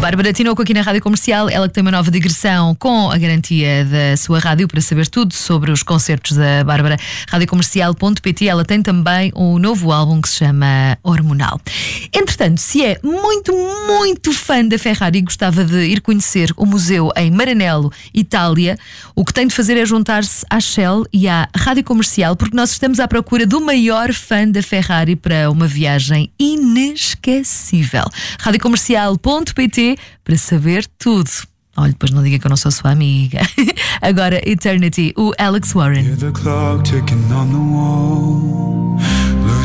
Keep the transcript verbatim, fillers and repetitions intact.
Bárbara Tinoco aqui na Rádio Comercial, ela que tem uma nova digressão com a garantia da sua rádio para saber tudo sobre os concertos da Bárbara. rádio comercial ponto pt. Ela tem também um novo álbum que se chama Hormonal. Entretanto, se é muito, muito fã da Ferrari e gostava de ir conhecer o museu em Maranello, Itália, o que tem de fazer é juntar-se à Shell e à Rádio Comercial, porque nós estamos à procura do maior fã da Ferrari para uma viagem inesquecível. rádio comercial ponto pt para saber tudo. Olha, depois não diga que eu não sou sua amiga. Agora, Eternity, o Alex Warren. Hear the clock ticking on the wall.